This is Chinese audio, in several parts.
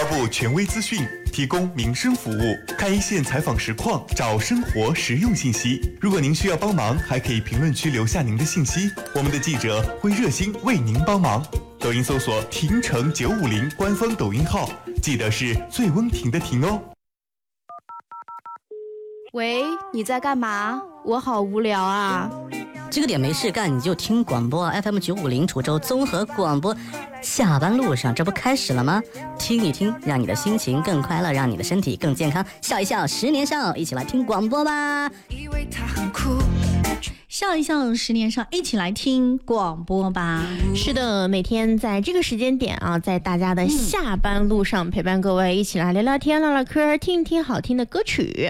布权威资讯，提供民生服务，看一线采访实况，找生活实用信息。如果您需要帮忙，还可以评论区留下您的信息，我们的记者会热心为您帮忙。抖音搜索婷城950官方抖音号，记得是最温婷的婷哦。 喂，你在干嘛？我好无聊啊。 这个点没事干，你就听广播 FM 950楚州综合广播。下班路上，这不开始了吗？听一听，让你的心情更快乐，让你的身体更健康。笑一笑，10年少，一起来听广播吧。 以为他很酷， 笑一笑，10年少，一起来听广播吧。 是的，每天在这个时间点啊，在大家的下班路上，陪伴各位一起来聊聊天、唠唠嗑，听一听好听的歌曲。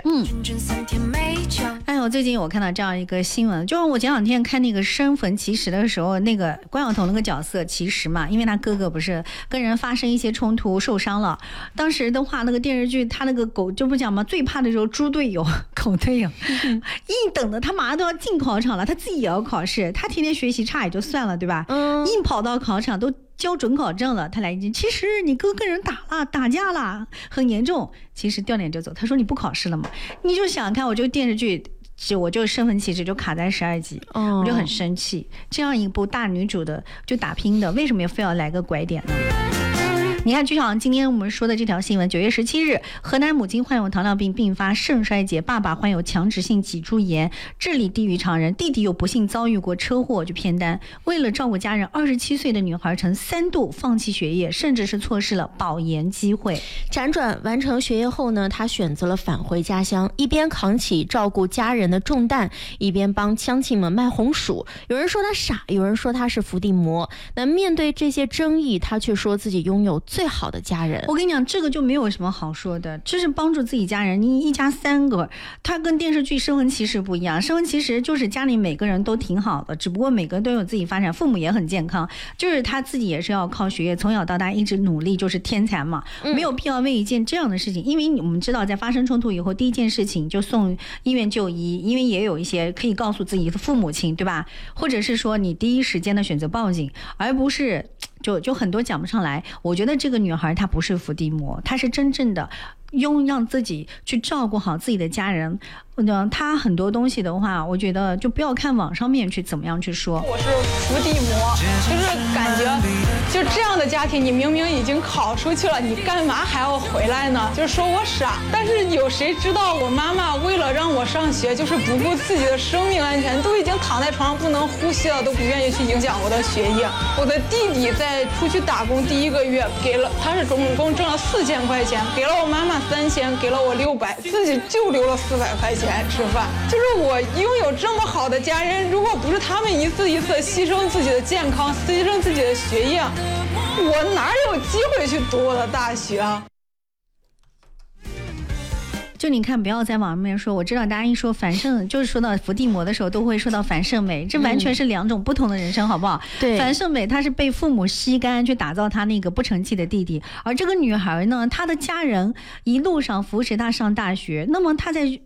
最近我看到这样一个新闻，就是我前2天看那个生逢其时的时候，那个关晓彤那个角色其实嘛，因为他哥哥不是跟人发生一些冲突受伤了，当时的话那个电视剧他那个狗就不讲嘛，最怕的时候猪队友狗队友硬等的他马上都要进考场了，他自己也要考试，他天天学习差也就算了对吧，硬跑到考场都交准考证了，他来一句其实你哥跟人打架了很严重，其实掉脸就走，他说你不考试了吗？你就想看我这个电视剧我就生逢其时就卡在12集，我就很生气，这样一部大女主的就打拼的，为什么非要来个拐点呢？你看，就像今天我们说的这条新闻，9月17日，河南母亲患有糖尿病并发肾衰竭，爸爸患有强直性脊柱炎，智力低于常人，弟弟又不幸遭遇过车祸，就偏单。为了照顾家人，27岁的女孩曾3度放弃学业，甚至是错失了保研机会。 辗转完成学业后呢，她选择了返回家乡，一边扛起照顾家人的重担，一边帮乡亲们卖红薯。有人说她傻，有人说她是伏地魔。那面对这些争议，她却说自己拥有最好的家人。 我跟你讲，这个就没有什么好说的，就是帮助自己家人。你一家3个，他跟电视剧生逢其时不一样，生逢其时就是家里每个人都挺好的，只不过每个人都有自己发展，父母也很健康，就是他自己也是要靠学业，从小到大一直努力，就是天才嘛，没有必要为一件这样的事情，因为我们知道在发生冲突以后，第一件事情就送医院就医，因为也有一些可以告诉自己的父母亲，对吧？或者是说你第一时间的选择报警，而不是就很多讲不上来。我觉得这个女孩她不是伏地魔，她是真正的让自己去照顾好自己的家人。她很多东西的话，我觉得就不要看网上面去怎么样去说。 我是伏地魔，就是感觉就这样的家庭，你明明已经考出去了，你干嘛还要回来呢？就是说我傻，但是有谁知道我妈妈为了让我上学，就是不顾自己的生命安全，都已经躺在床上不能呼吸了，都不愿意去影响我的学业。我的弟弟在出去打工第1个月给了，他是总共挣了4000块钱，给了我妈妈3000，给了我600，自己就留了400块钱吃饭。就是我拥有这么好的家人，如果不是他们一次一次牺牲自己的健康，牺牲自己的学业，我哪有机会去读我的大学啊？ 就你看，不要在网上面说，我知道大家一说樊胜，就是说到伏地魔的时候，都会说到樊胜美，这完全是2种不同的人生，好不好？ 对， 樊胜美她是被父母吸干去打造她那个不成器的弟弟，而这个女孩呢，她的家人一路上扶持她上大学，那么她在